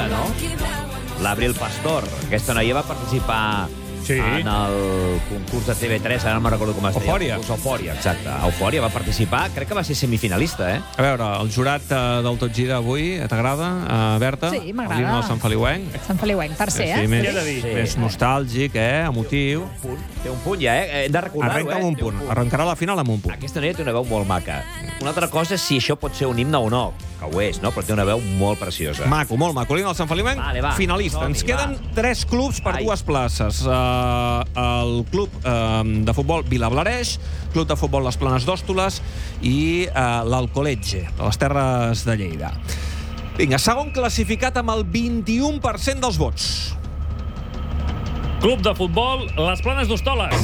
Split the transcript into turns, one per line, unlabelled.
no? L'Abril Pastor. Aquesta noia va participar en el concurs de TV3, ara no me'n recordo com es deia.
Eufòria.
Eufòria, exacte. Eufòria va participar, crec que va ser semifinalista, eh?
A veure, el jurat del Tot Gira avui, t'agrada, Berta?
Sí, m'agrada.
El himne del Sant Feliuenc.
Sant Feliuenc, tercer,
Sí,
eh?
més nostàlgic, emotiu.
Té un punt ja, eh? Hem de recordar-ho,
Arrenca amb un punt. Arrencarà la final amb un punt.
Aquesta noia té una veu molt maca. Una altra cosa és si això pot ser un himne o no, que ho és, no? Però té una veu molt preciosa.
Maco, molt maco. L'himne del Sant Feliuenc, finalista. Ens queden 3 clubs per 2 places. El club de futbol Vilablareix, club de futbol Les Planes d'Hòstoles i l'Alcoletge, de les Terres de Lleida. Vinga, segon classificat amb el 21% dels vots.
Club de futbol Les Planes d'Hostoles.